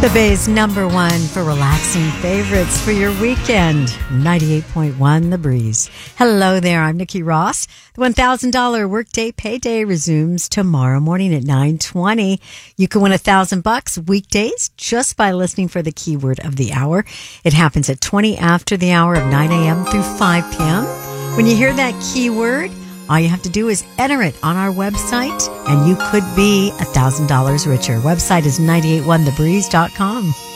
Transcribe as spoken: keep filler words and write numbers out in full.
The Bay's number one for relaxing favorites for your weekend. ninety-eight point one The Breeze. Hello there, I'm Nikki Ross. The one thousand dollars workday payday resumes tomorrow morning at nine twenty. You can win a thousand bucks weekdays just by listening for the keyword of the hour. It happens at twenty after the hour of nine a.m. through five p.m. When you hear that keyword, all you have to do is enter it on our website, and you could be one thousand dollars richer. Website is nine eight one the breeze dot com.